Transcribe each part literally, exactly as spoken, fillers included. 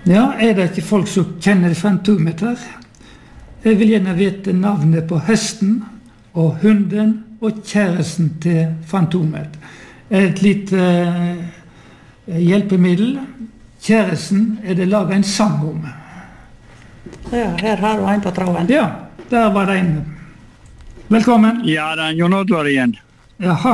Ja, er det ikke folk som kjenner Fantomet her? Jeg vil gjerne vite navnet på hesten og hunden og kjæresten til Fantomet. Et lite eh, hjelpemiddel. Kjæresten er det laget en sang om. Ja, her har du en på traven. Ja, der var det en. Velkommen. Ja, det er Jon Oddvar igjen. Jaha.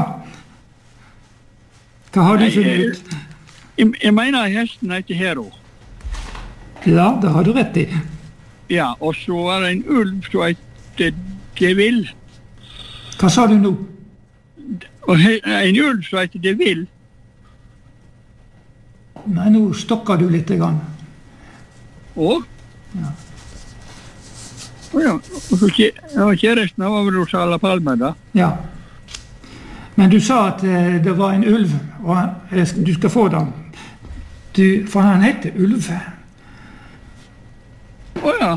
Hva har du funnet ut? Jeg, jeg mener hesten heter Hero. Ja, det har du rett i. Ja, og så var det en ulv som heter Devil. Hva sa du nå? Og he, en ulv som heter Devil. Nei, nå stokker du litt grann. Og? Ja. Og ja, og så kje- ja, kjæresten var vel Rosala Palme da. Ja. Men du sa at eh, det var en ulv, og han, eh, du skal få den. Du, for han heter Ulv. Å ja.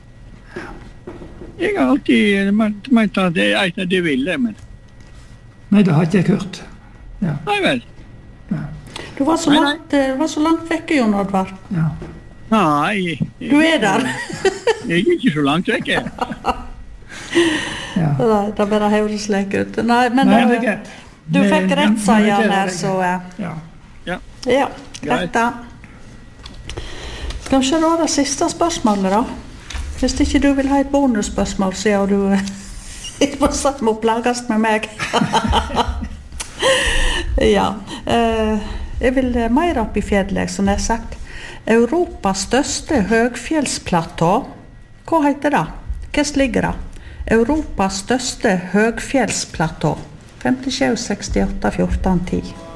Jeg har alltid ment ment at det er et av de ville, men Nei, det har ikke jeg hørt. Ja. nei vel. Ja. Du var så Nei, langt, eh, du var så langt vekke, Jon Oddvar. Ja. Nei, jeg, Du er der. jeg er ikke så langt vekk. jeg. Ja. Nei, det bare høres slik ut. Nei, men Nei, eh, det er greit. du Vi- fikk rett, vi sa noterer Jan her, det. så eh, Ja. Ja, ja, Greit. greit da. Skal vi se da det siste spørsmålet da? Hvis ikke du vil ha et bonusspørsmål, siden du eh, ikke må satt med å plages med meg. Ja, eh, jeg vil eh, mer opp i fjellet, som jeg har sagt. Europas største høgfjellsplatå, hva heter det? Hva ligger det? Europas største høgfjellsplatå. femtisju, sekstiåtte, fjorten, ti.